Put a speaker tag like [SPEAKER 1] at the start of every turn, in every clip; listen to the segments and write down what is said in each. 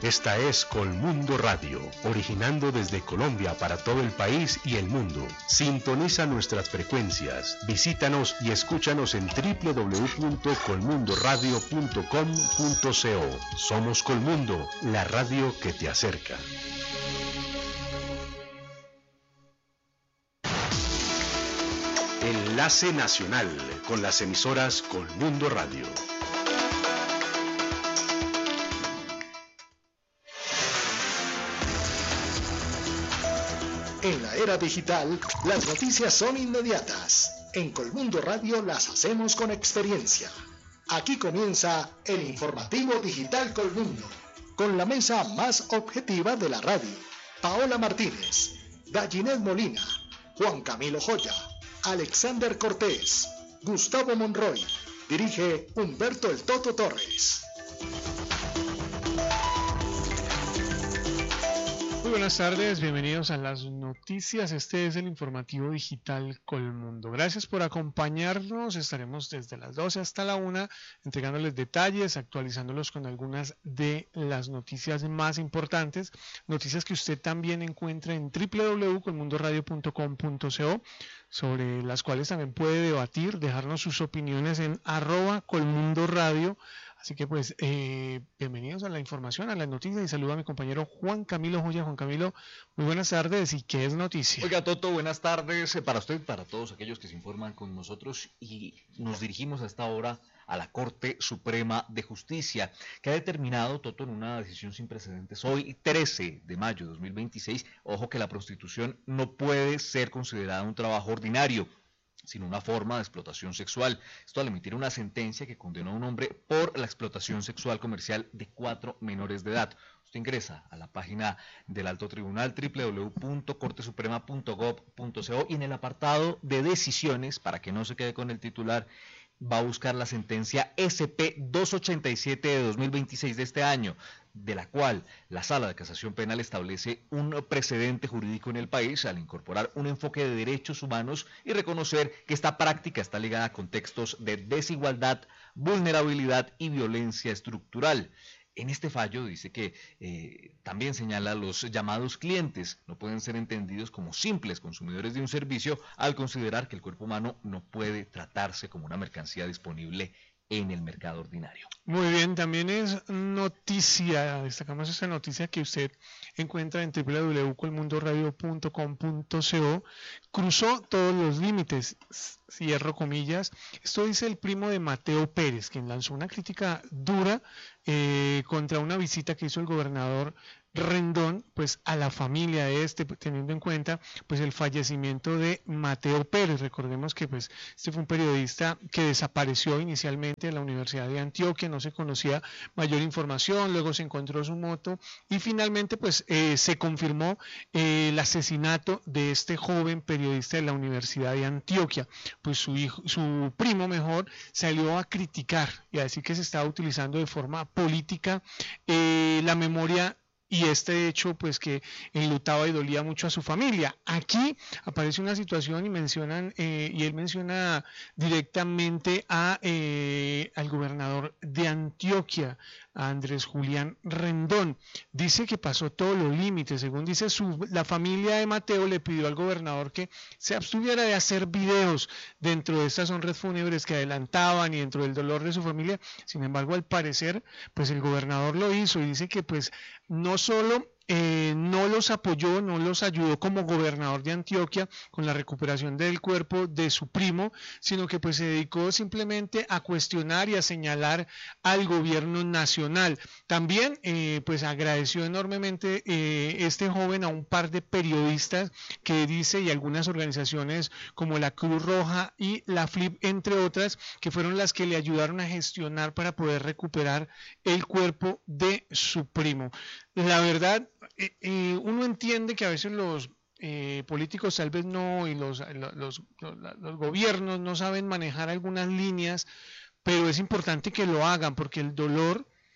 [SPEAKER 1] Esta es Colmundo Radio, originando desde Colombia para todo el país y el mundo. Sintoniza nuestras frecuencias, visítanos y escúchanos en www.colmundoradio.com.co. Somos Colmundo, la radio que te acerca. Enlace Nacional con las emisoras Colmundo Radio.
[SPEAKER 2] En la era digital, las noticias son inmediatas. En Colmundo Radio las hacemos con experiencia. Aquí comienza el informativo digital Colmundo, con la mesa más objetiva de la radio. Paola Martínez, Gallinet Molina, Juan Camilo Joya, Alexander Cortés, Gustavo Monroy. Dirige Humberto El Toto Torres.
[SPEAKER 3] Muy buenas tardes, bienvenidos a las noticias. Este es el informativo digital Colmundo. Gracias por acompañarnos. Estaremos desde las 12 hasta la 1 entregándoles detalles, actualizándolos con algunas de las noticias más importantes. Noticias que usted también encuentra en www.colmundoradio.com.co, sobre las cuales también puede debatir, dejarnos sus opiniones en @colmundoradio. Así que pues bienvenidos a la información, a las noticias, y saludo a mi compañero Juan Camilo Joya. Juan Camilo, muy buenas tardes. ¿Y qué es noticia?
[SPEAKER 4] Oiga, Toto, buenas tardes para usted, para todos aquellos que se informan con nosotros, y nos dirigimos a esta hora a la Corte Suprema de Justicia, que ha determinado, Toto, en una decisión sin precedentes, hoy 13 de mayo de 2026, ojo, que la prostitución no puede ser considerada un trabajo ordinario, sino una forma de explotación sexual. Esto al emitir una sentencia que condenó a un hombre por la explotación sexual comercial de 4 menores de edad. Usted ingresa a la página del Alto Tribunal, www.cortesuprema.gov.co, y en el apartado de decisiones, para que no se quede con el titular, va a buscar la sentencia SP 287 de 2026 de este año, de la cual la Sala de Casación Penal establece un precedente jurídico en el país al incorporar un enfoque de derechos humanos y reconocer que esta práctica está ligada a contextos de desigualdad, vulnerabilidad y violencia estructural. En este fallo dice que también señala los llamados clientes no pueden ser entendidos como simples consumidores de un servicio, al considerar que el cuerpo humano no puede tratarse como una mercancía disponible en el mercado ordinario.
[SPEAKER 3] Muy bien, también es noticia, destacamos esta noticia que usted encuentra en www.colmundoradio.com.co. Cruzó todos los límites, cierro comillas. Esto dice el primo de Mateo Pérez, quien lanzó una crítica dura contra una visita que hizo el gobernador Rendón pues a la familia de teniendo en cuenta pues el fallecimiento de Mateo Pérez. Recordemos que pues este fue un periodista que desapareció inicialmente de la Universidad de Antioquia, no se conocía mayor información, luego se encontró su moto y finalmente pues se confirmó el asesinato de este joven periodista de la Universidad de Antioquia. Pues su primo mejor, salió a criticar y a decir que se estaba utilizando de forma política la memoria y este hecho pues que enlutaba y dolía mucho a su familia. Aquí aparece una situación y mencionan y él menciona directamente al gobernador de Antioquia, a Andrés Julián Rendón. Dice que pasó todos los límites. Según dice, la familia de Mateo le pidió al gobernador que se abstuviera de hacer videos dentro de estas honras fúnebres que adelantaban y dentro del dolor de su familia. Sin embargo, al parecer, pues el gobernador lo hizo y dice que pues no solo no los apoyó, no los ayudó como gobernador de Antioquia con la recuperación del cuerpo de su primo, sino que pues se dedicó simplemente a cuestionar y a señalar al gobierno nacional. También pues agradeció enormemente este joven a un par de periodistas que dice, y algunas organizaciones como la Cruz Roja y la FLIP, entre otras, que fueron las que le ayudaron a gestionar para poder recuperar el cuerpo de su primo. La verdad, uno entiende que a veces los políticos tal vez no, y los gobiernos no saben manejar algunas líneas, pero es importante que lo hagan porque el dolor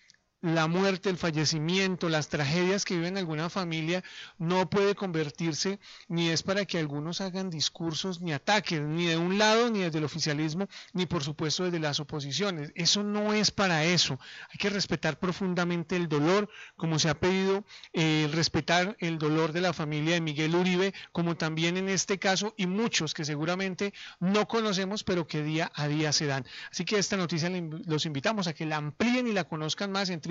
[SPEAKER 3] la muerte, el fallecimiento, las tragedias que vive en alguna familia no puede convertirse, ni es para que algunos hagan discursos ni ataques, ni de un lado, ni desde el oficialismo, ni por supuesto desde las oposiciones. Eso no es para eso. Hay que respetar profundamente el dolor, como se ha pedido, respetar el dolor de la familia de Miguel Uribe, como también en este caso, y muchos que seguramente no conocemos, pero que día a día se dan. Así que esta noticia los invitamos a que la amplíen y la conozcan más en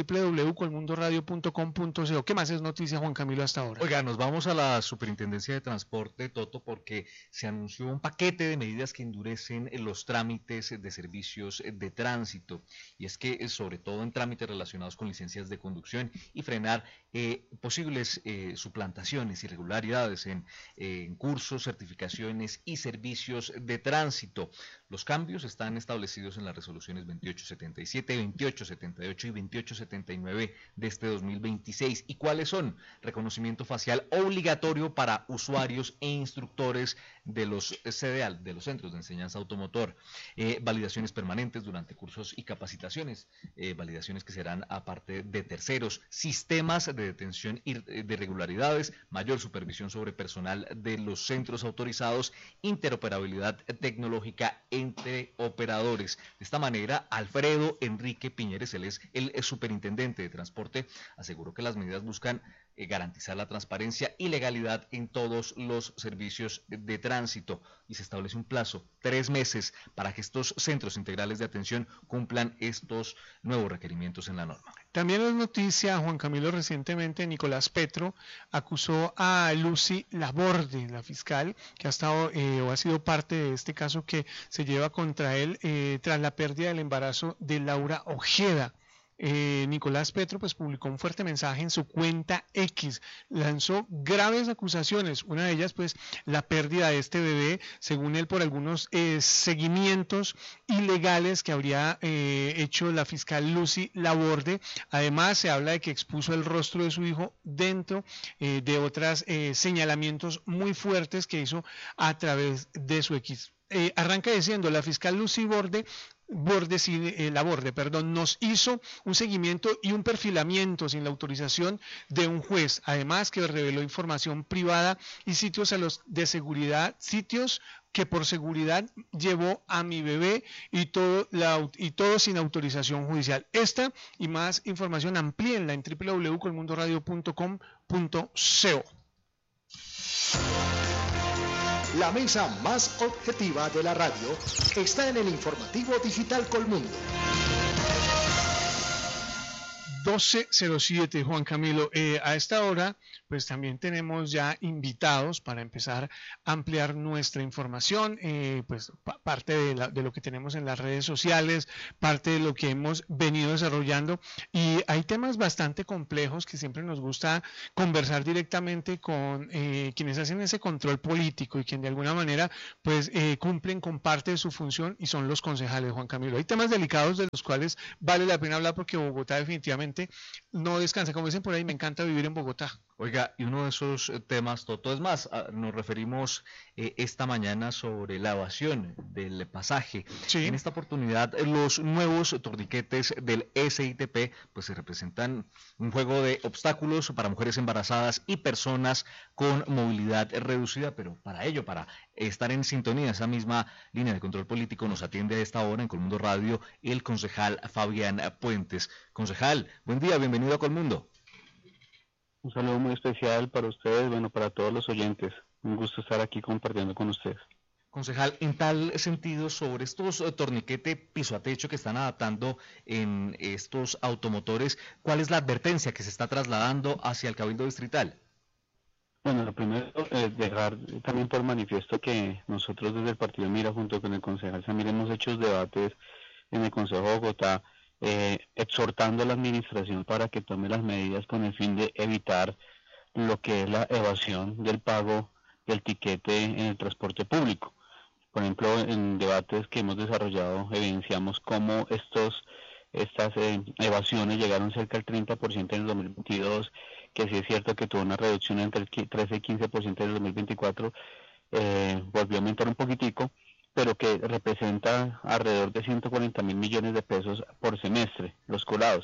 [SPEAKER 3] www.colmundoradio.com.co. ¿Qué más es noticia, Juan Camilo, hasta ahora?
[SPEAKER 4] Oiga, nos vamos a la Superintendencia de Transporte, Toto, porque se anunció un paquete de medidas que endurecen los trámites de servicios de tránsito. Y es que, sobre todo en trámites relacionados con licencias de conducción, y frenar posibles suplantaciones, irregularidades en cursos, certificaciones y servicios de tránsito. Los cambios están establecidos en las resoluciones 2877, 2878 y 2879 de este 2026. ¿Y cuáles son? Reconocimiento facial obligatorio para usuarios e instructores de los CDAL, de los Centros de Enseñanza Automotor, validaciones permanentes durante cursos y capacitaciones, validaciones que serán aparte de terceros, sistemas de detención de irregularidades, mayor supervisión sobre personal de los centros autorizados, interoperabilidad tecnológica entre operadores. De esta manera, Alfredo Enrique Piñeres, él es el superintendente de transporte, aseguró que las medidas buscan garantizar la transparencia y legalidad en todos los servicios de tránsito, y se establece un plazo, 3 meses, para que estos centros integrales de atención cumplan estos nuevos requerimientos en la norma.
[SPEAKER 3] También es noticia, Juan Camilo, recientemente Nicolás Petro acusó a Lucy Laborde, la fiscal, que ha estado o ha sido parte de este caso que se lleva contra él tras la pérdida del embarazo de Laura Ojeda. Nicolás Petro pues publicó un fuerte mensaje en su cuenta X, lanzó graves acusaciones, una de ellas pues la pérdida de este bebé, según él por algunos seguimientos ilegales que habría hecho la fiscal Lucy Laborde. Además se habla de que expuso el rostro de su hijo dentro de otros señalamientos muy fuertes que hizo a través de su X. Arranca diciendo, la fiscal Lucy Laborde nos hizo un seguimiento y un perfilamiento sin la autorización de un juez, además que reveló información privada y sitios de seguridad, sitios que por seguridad llevó a mi bebé y todo sin autorización judicial. Esta y más información amplíenla en www.colmundoradio.com.co.
[SPEAKER 2] La mesa más objetiva de la radio está en el informativo digital Colmundo.
[SPEAKER 3] 12:07, Juan Camilo. A esta hora, pues también tenemos ya invitados para empezar a ampliar nuestra información, pues parte de lo que tenemos en las redes sociales, parte de lo que hemos venido desarrollando, y hay temas bastante complejos que siempre nos gusta conversar directamente con quienes hacen ese control político y quien de alguna manera pues cumplen con parte de su función, y son los concejales, Juan Camilo. Hay temas delicados de los cuales vale la pena hablar porque Bogotá definitivamente no descansa, como dicen por ahí, me encanta vivir en Bogotá.
[SPEAKER 4] Oiga, y uno de esos temas, Toto, es más, nos referimos esta mañana sobre la evasión del pasaje.
[SPEAKER 3] Sí.
[SPEAKER 4] En esta oportunidad, los nuevos torniquetes del SITP pues se representan un juego de obstáculos para mujeres embarazadas y personas con movilidad reducida, pero para ello, para estar en sintonía, esa misma línea de control político, nos atiende a esta hora en Colmundo Radio el concejal Fabián Puentes. Concejal, buen día, bienvenido a Colmundo.
[SPEAKER 5] Un saludo muy especial para ustedes, bueno, para todos los oyentes. Un gusto estar aquí compartiendo con ustedes.
[SPEAKER 4] Concejal, en tal sentido, sobre estos torniquete piso a techo que están adaptando en estos automotores, ¿cuál es la advertencia que se está trasladando hacia el Cabildo Distrital?
[SPEAKER 5] Bueno, lo primero es dejar también por manifiesto que nosotros desde el Partido Mira, junto con el concejal Samir, hemos hecho debates en el Consejo de Bogotá, exhortando a la administración para que tome las medidas con el fin de evitar lo que es la evasión del pago del tiquete en el transporte público. Por ejemplo, en debates que hemos desarrollado evidenciamos cómo estas evasiones llegaron cerca del 30% en el 2022, que sí es cierto que tuvo una reducción entre el 13 y 15% en el 2024, volvió a aumentar un poquitico, pero que representa alrededor de 140.000 millones de pesos por semestre, los colados.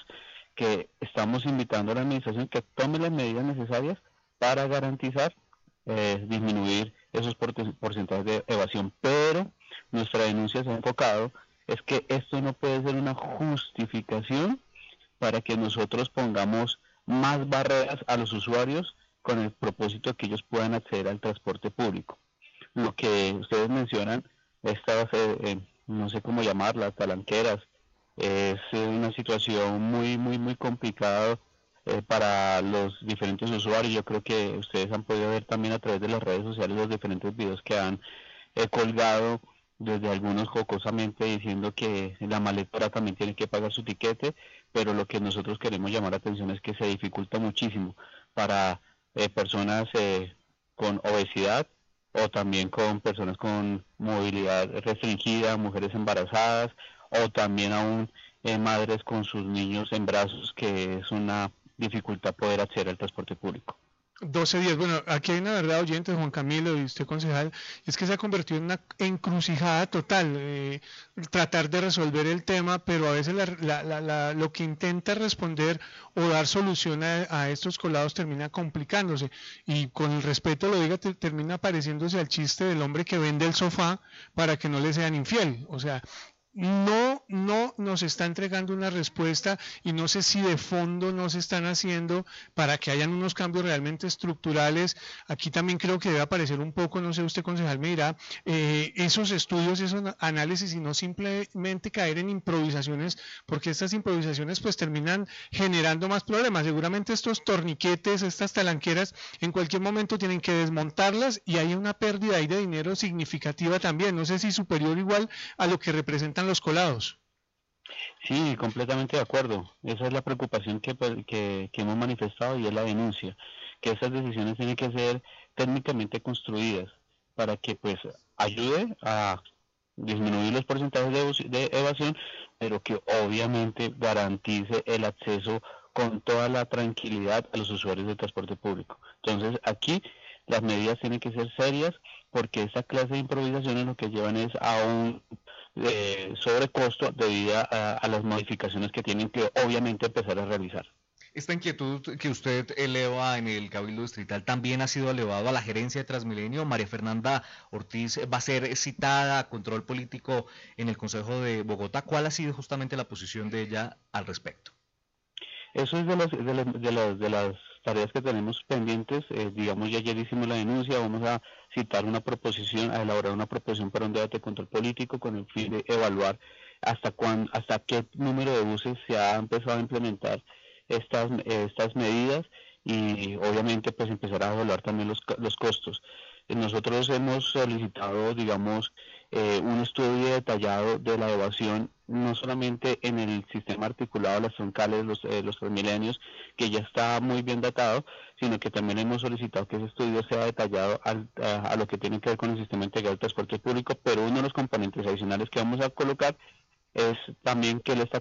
[SPEAKER 5] que estamos invitando a la administración que tome las medidas necesarias para garantizar disminuir esos porcentajes de evasión, pero nuestra denuncia se ha enfocado es que esto no puede ser una justificación para que nosotros pongamos más barreras a los usuarios con el propósito de que ellos puedan acceder al transporte público. Lo que ustedes mencionan, estas, no sé cómo llamarlas, talanqueras, es una situación muy complicada para los diferentes usuarios. Yo creo que ustedes han podido ver también a través de las redes sociales los diferentes videos que han colgado, desde algunos jocosamente diciendo que la maletora también tiene que pagar su tiquete, pero lo que nosotros queremos llamar la atención es que se dificulta muchísimo para personas con obesidad o también con personas con movilidad restringida, mujeres embarazadas o también aún madres con sus niños en brazos, que es una dificultad poder acceder al transporte público.
[SPEAKER 3] 12 días. Bueno, aquí hay una verdad, oyente, Juan Camilo y usted, concejal, es que se ha convertido en una encrucijada total, tratar de resolver el tema, pero a veces lo que intenta responder o dar solución a estos colados termina complicándose, y con el respeto lo diga, termina pareciéndose al chiste del hombre que vende el sofá para que no le sean infiel. O sea, no nos está entregando una respuesta, y no sé si de fondo no se están haciendo para que hayan unos cambios realmente estructurales. Aquí también creo que debe aparecer un poco, no sé, usted, concejal, me dirá, esos estudios, esos análisis, y no simplemente caer en improvisaciones, porque estas improvisaciones pues terminan generando más problemas. Seguramente estos torniquetes, estas talanqueras, en cualquier momento tienen que desmontarlas, y hay una pérdida ahí de dinero significativa también, no sé si superior o igual a lo que representan los colados.
[SPEAKER 5] Sí, completamente de acuerdo. Esa es la preocupación que hemos manifestado, y es la denuncia, que esas decisiones tienen que ser técnicamente construidas para que pues ayude a disminuir los porcentajes de evasión, pero que obviamente garantice el acceso con toda la tranquilidad a los usuarios del transporte público. Entonces aquí las medidas tienen que ser serias, porque esa clase de improvisaciones lo que llevan es a un sobrecosto debido a las modificaciones que tienen que obviamente empezar a realizar.
[SPEAKER 4] Esta inquietud que usted eleva en el Cabildo Distrital también ha sido elevado a la gerencia de Transmilenio. María Fernanda Ortiz va a ser citada a control político en el Consejo de Bogotá. ¿Cuál ha sido justamente la posición de ella al respecto?
[SPEAKER 5] Eso es de las tareas que tenemos pendientes. Digamos, ya ayer hicimos la denuncia, vamos a citar una proposición, a elaborar una proposición para un debate de control político con el fin de evaluar hasta qué número de buses se ha empezado a implementar estas medidas, y obviamente pues empezar a evaluar también los costos. Nosotros hemos solicitado, digamos, un estudio detallado de la evasión, no solamente en el sistema articulado de las troncales, los Transmilenios, que ya está muy bien datado, sino que también hemos solicitado que ese estudio sea detallado a lo que tiene que ver con el sistema integrado de transporte público, pero uno de los componentes adicionales que vamos a colocar es también que él está